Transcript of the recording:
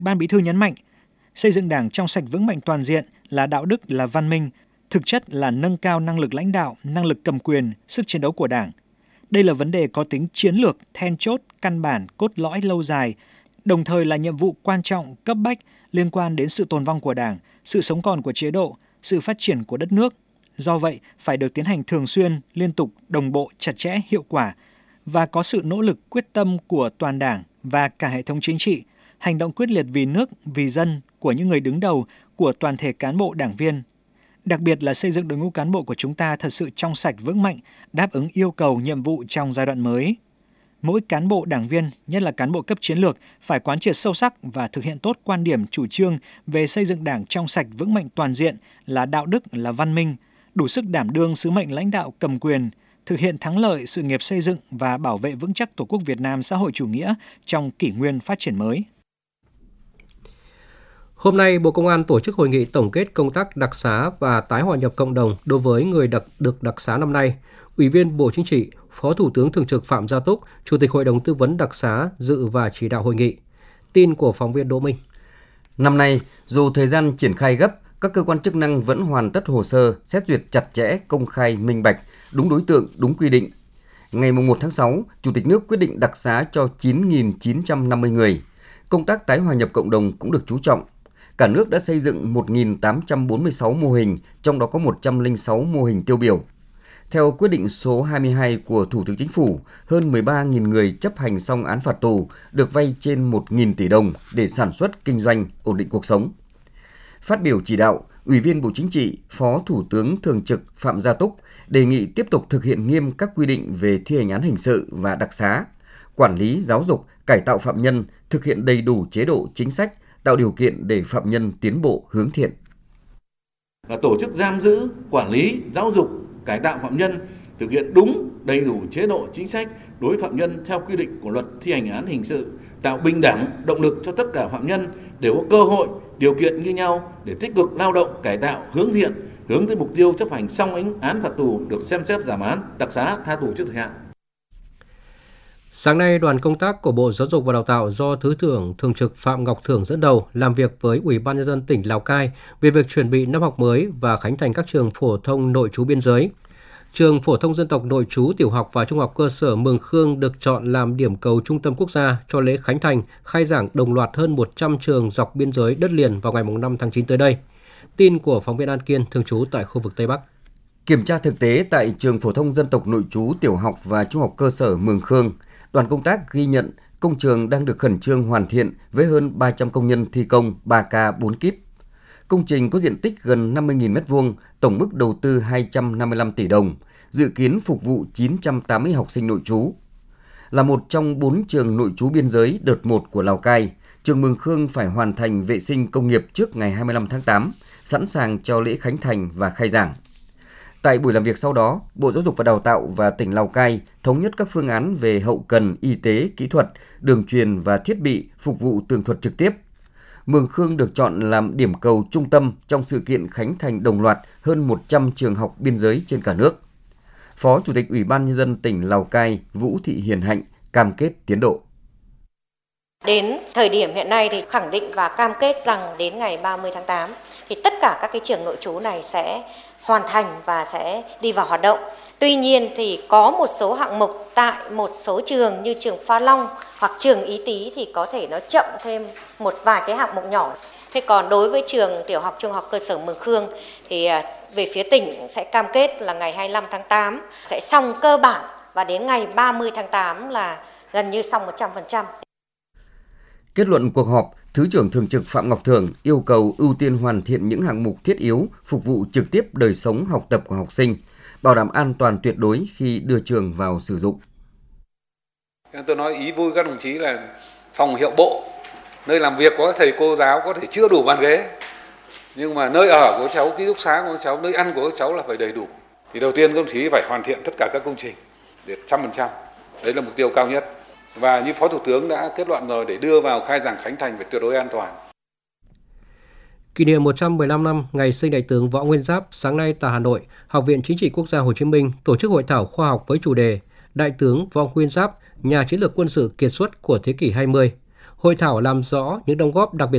Ban Bí thư nhấn mạnh, xây dựng Đảng trong sạch vững mạnh toàn diện là đạo đức, là văn minh, thực chất là nâng cao năng lực lãnh đạo, năng lực cầm quyền, sức chiến đấu của Đảng. Đây là vấn đề có tính chiến lược, then chốt, căn bản, cốt lõi lâu dài, đồng thời là nhiệm vụ quan trọng, cấp bách liên quan đến sự tồn vong của Đảng, sự sống còn của chế độ, sự phát triển của đất nước. Do vậy, phải được tiến hành thường xuyên, liên tục, đồng bộ, chặt chẽ, hiệu quả và có sự nỗ lực quyết tâm của toàn Đảng và cả hệ thống chính trị, hành động quyết liệt vì nước, vì dân của những người đứng đầu, của toàn thể cán bộ đảng viên. Đặc biệt là xây dựng đội ngũ cán bộ của chúng ta thật sự trong sạch vững mạnh, đáp ứng yêu cầu nhiệm vụ trong giai đoạn mới. Mỗi cán bộ đảng viên, nhất là cán bộ cấp chiến lược, phải quán triệt sâu sắc và thực hiện tốt quan điểm chủ trương về xây dựng Đảng trong sạch vững mạnh toàn diện là đạo đức, là văn minh, đủ sức đảm đương sứ mệnh lãnh đạo cầm quyền, thực hiện thắng lợi sự nghiệp xây dựng và bảo vệ vững chắc Tổ quốc Việt Nam xã hội chủ nghĩa trong kỷ nguyên phát triển mới. Hôm nay, Bộ Công an tổ chức hội nghị tổng kết công tác đặc xá và tái hòa nhập cộng đồng đối với người được đặc xá năm nay. Ủy viên Bộ Chính trị, Phó Thủ tướng Thường trực Phạm Gia Túc, Chủ tịch Hội đồng Tư vấn đặc xá dự và chỉ đạo hội nghị. Tin của phóng viên Đỗ Minh. Năm nay, dù thời gian triển khai gấp, các cơ quan chức năng vẫn hoàn tất hồ sơ, xét duyệt chặt chẽ, công khai, minh bạch, đúng đối tượng, đúng quy định. Ngày 1 tháng 6, Chủ tịch nước quyết định đặc xá cho 9.950 người. Công tác tái hòa nhập cộng đồng cũng được chú trọng. Cả nước đã xây dựng 1.846 mô hình, trong đó có 106 mô hình tiêu biểu. Theo quyết định số 22 của Thủ tướng Chính phủ, hơn 13.000 người chấp hành xong án phạt tù, được vay trên 1.000 tỷ đồng để sản xuất, kinh doanh, ổn định cuộc sống. Phát biểu chỉ đạo, Ủy viên Bộ Chính trị, Phó Thủ tướng Thường trực Phạm Gia Túc đề nghị tiếp tục thực hiện nghiêm các quy định về thi hành án hình sự và đặc xá, quản lý, giáo dục, cải tạo phạm nhân, thực hiện đầy đủ chế độ chính sách, tạo điều kiện để phạm nhân tiến bộ hướng thiện. Là tổ chức giam giữ, quản lý, giáo dục, cải tạo phạm nhân, thực hiện đúng, đầy đủ chế độ chính sách đối với phạm nhân theo quy định của Luật thi hành án hình sự, tạo bình đẳng, động lực cho tất cả phạm nhân đều có cơ hội, điều kiện như nhau để tích cực lao động, cải tạo, hướng thiện, hướng tới mục tiêu chấp hành xong án phạt tù được xem xét giảm án, đặc xá, tha tù trước thời hạn. Sáng nay, đoàn công tác của Bộ Giáo dục và Đào tạo do Thứ trưởng Thường trực Phạm Ngọc Thưởng dẫn đầu làm việc với Ủy ban Nhân dân tỉnh Lào Cai về việc chuẩn bị năm học mới và khánh thành các trường phổ thông nội trú biên giới. Trường phổ thông dân tộc nội trú tiểu học và trung học cơ sở Mường Khương được chọn làm điểm cầu trung tâm quốc gia cho lễ khánh thành, khai giảng đồng loạt hơn 100 trường dọc biên giới đất liền vào ngày 5 tháng 9 tới đây. Tin của phóng viên An Kiên thường trú tại khu vực Tây Bắc. Kiểm tra thực tế tại trường phổ thông dân tộc nội trú tiểu học và trung học cơ sở Mường Khương, đoàn công tác ghi nhận công trường đang được khẩn trương hoàn thiện với hơn 300 công nhân thi công 3K 4 kíp. Công trình có diện tích gần 50.000 m2, tổng mức đầu tư 255 tỷ đồng, dự kiến phục vụ 980 học sinh nội trú. Là một trong 4 trường nội trú biên giới đợt 1 của Lào Cai, trường Mường Khương phải hoàn thành vệ sinh công nghiệp trước ngày 25 tháng 8, sẵn sàng cho lễ khánh thành và khai giảng. Tại buổi làm việc sau đó, Bộ Giáo dục và Đào tạo và tỉnh Lào Cai thống nhất các phương án về hậu cần, y tế, kỹ thuật, đường truyền và thiết bị phục vụ tường thuật trực tiếp. Mường Khương được chọn làm điểm cầu trung tâm trong sự kiện khánh thành đồng loạt hơn 100 trường học biên giới trên cả nước. Phó Chủ tịch Ủy ban Nhân dân tỉnh Lào Cai Vũ Thị Hiền Hạnh cam kết tiến độ. Đến thời điểm hiện nay thì khẳng định và cam kết rằng đến ngày 30 tháng 8 thì tất cả các cái trường nội trú này sẽ hoàn thành và sẽ đi vào hoạt động. Tuy nhiên thì có một số hạng mục tại một số trường như trường Pha Long hoặc trường Ý Tý thì có thể nó chậm thêm một vài cái hạng mục nhỏ. Thế còn đối với trường tiểu học trung học cơ sở Mường Khương thì về phía tỉnh sẽ cam kết là ngày 25 tháng 8 sẽ xong cơ bản và đến ngày 30 tháng 8 là gần như xong 100%. Kết luận cuộc họp, Thứ trưởng Thường trực Phạm Ngọc Thưởng yêu cầu ưu tiên hoàn thiện những hạng mục thiết yếu phục vụ trực tiếp đời sống học tập của học sinh, bảo đảm an toàn tuyệt đối khi đưa trường vào sử dụng. Tôi nói ý vui các đồng chí là phòng hiệu bộ, nơi làm việc có thầy cô giáo có thể chưa đủ bàn ghế, nhưng mà nơi ở của cháu, ký túc xá của cháu, nơi ăn của các cháu là phải đầy đủ. Thì đầu tiên các đồng chí phải hoàn thiện tất cả các công trình để 100%. Đấy là mục tiêu cao nhất. Và như Phó Thủ tướng đã kết luận rồi, để đưa vào khai giảng khánh thành phải tuyệt đối an toàn. Kỷ niệm 115 năm ngày sinh Đại tướng Võ Nguyên Giáp, sáng nay tại Hà Nội, Học viện Chính trị Quốc gia Hồ Chí Minh tổ chức hội thảo khoa học với chủ đề Đại tướng Võ Nguyên Giáp, nhà chiến lược quân sự kiệt xuất của thế kỷ 20. Hội thảo làm rõ những đóng góp đặc biệt